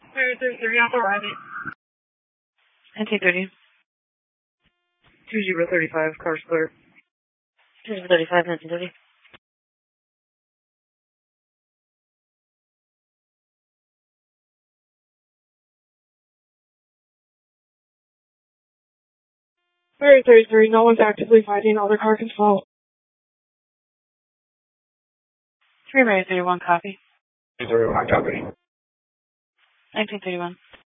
3 authorizing. 1930. 2035, car's clear. 2035, 1930. Very 33, no one's actively fighting, other car can follow. 3 Mary 31, copy. 31, copy. 1931.